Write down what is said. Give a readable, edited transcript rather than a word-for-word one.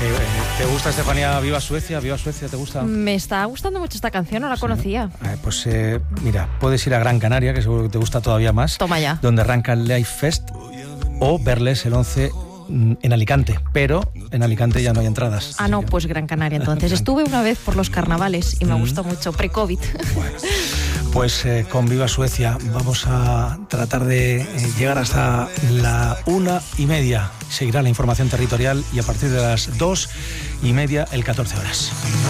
¿Te gusta, Estefanía, Viva Suecia? ¿Viva Suecia te gusta? Me está gustando mucho esta canción, no la conocía. Pues mira, puedes ir a Gran Canaria, que seguro que te gusta todavía más. Toma ya. Donde arranca el Life Fest, o verles el 11 en Alicante, pero en Alicante ya no hay entradas. Ah, no, pues Gran Canaria entonces. Estuve una vez por los carnavales y me gustó mucho, pre-COVID. Bueno, pues con Viva Suecia vamos a tratar de llegar hasta la 1:30. Seguirá la información territorial y a partir de las 2:30, el 14 horas.